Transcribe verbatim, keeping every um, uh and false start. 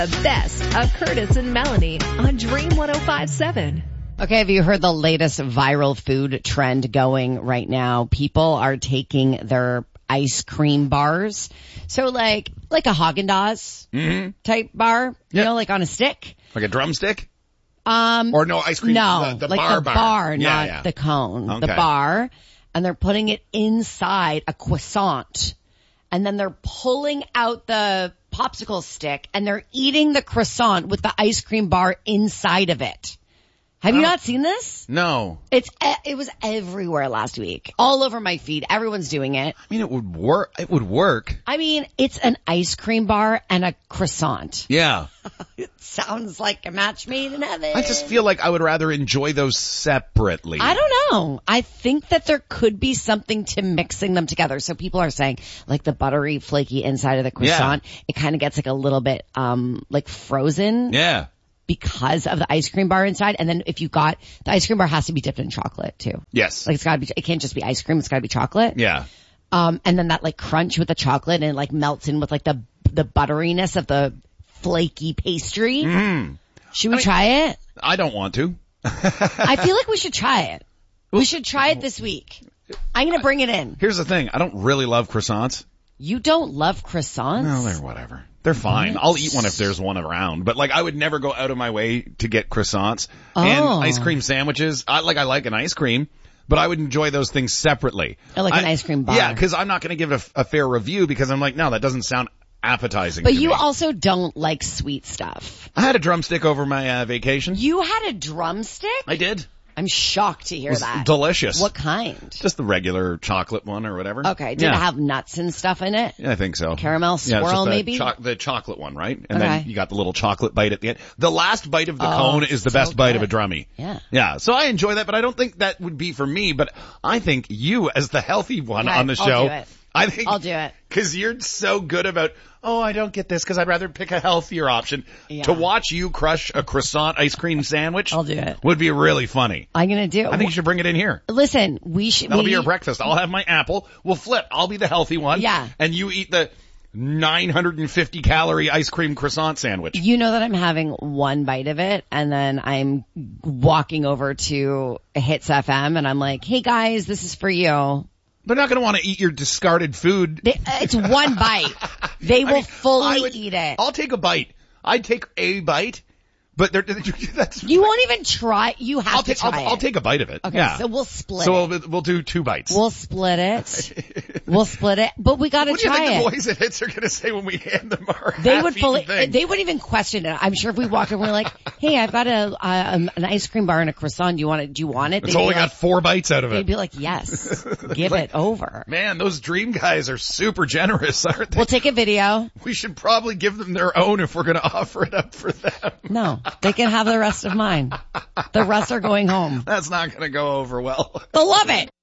The best of Curtis and Melanie on Dream one oh five point seven. Okay, have you heard the latest viral food trend going right now? People are taking their ice cream bars. So like, like a Haagen-Dazs mm-hmm. type bar, yep. you know, like on a stick. Like a drumstick? Um, or no ice cream? No, the, the like bar the bar, bar yeah, not yeah. the cone. Okay. The bar. And they're putting it inside a croissant. And then they're pulling out the popsicle stick and they're eating the croissant with the ice cream bar inside of it. Have you Oh. not seen this? No. It's it was everywhere last week. All over my feed. Everyone's doing it. I mean, it would work. It would work. I mean, it's an ice cream bar and a croissant. Yeah. It sounds like a match made in heaven. I just feel like I would rather enjoy those separately. I don't know. I think that there could be something to mixing them together. So people are saying like the buttery, flaky inside of the croissant, yeah. it kind of gets like a little bit um like frozen. Yeah. Because of the ice cream bar inside. And then if you got, the ice cream bar has to be dipped in chocolate too. Yes. Like it's gotta be, it can't just be ice cream, it's gotta be chocolate. Yeah. Um, and then that like crunch with the chocolate and it like melts in with like the, the butteriness of the flaky pastry. Mm. Should we I mean, try it? I don't want to. I feel like we should try it. We should try it this week. I'm gonna bring it in. Here's the thing. I don't really love croissants. You don't love croissants? No, they're whatever. They're fine. What? I'll eat one if there's one around. But like, I would never go out of my way to get croissants oh. and ice cream sandwiches. I like, I like an ice cream, but I would enjoy those things separately. I like I, an ice cream bar. Yeah, because I'm not going to give it a, a fair review because I'm like, no, that doesn't sound appetizing. But to you me. also don't like sweet stuff. I had a drumstick over my uh, vacation. You had a drumstick? I did. I'm shocked to hear it was that. Delicious. What kind? Just the regular chocolate one or whatever. Okay. Did yeah. it have nuts and stuff in it? Yeah, I think so. Caramel swirl, yeah, it's just the maybe? Cho- the chocolate one, right? And okay. then you got the little chocolate bite at the end. The last bite of the oh, cone is the so best bite good. of a drummie. Yeah. Yeah. So I enjoy that, but I don't think that would be for me. But I think you, as the healthy one okay, on the I'll show, do it. I think I'll do it. Because you're so good about, oh, I don't get this because I'd rather pick a healthier option. Yeah. To watch you crush a croissant ice cream sandwich I'll do it. would be really funny. I'm going to do it. I think you should bring it in here. Listen, we should. That'll we, be your breakfast. I'll have my apple. We'll flip. I'll be the healthy one. Yeah. And you eat the nine hundred fifty calorie ice cream croissant sandwich. You know that I'm having one bite of it and then I'm walking over to Hits F M and I'm like, hey guys, this is for you. They're not going to want to eat your discarded food. They, it's one bite. They will I mean, fully would, eat it. I'll take a bite. I'd take a bite, but they're, that's. You won't even try. You have I'll to take. try I'll, it. I'll take a bite of it. Okay, yeah. so we'll split. So it. we'll we'll do two bites. We'll split it. We'll split it, but we got to what do you try think it. the boys at Hits are going to say when we hand them our They would half-eaten fully. thing? They wouldn't even question it. I'm sure if we walked in, we're like, "Hey, I've got a uh, um, an ice cream bar and a croissant. Do you want it? Do you want it?" It's They'd only be like, got four bites out of They'd it. be like, "Yes, give Like, it over." Man, those dream guys are super generous, aren't they? We'll take a video. We should probably give them their own if we're going to offer it up for them. No, they can have the rest of mine. The rest are going home. That's not going to go over well. They'll love it.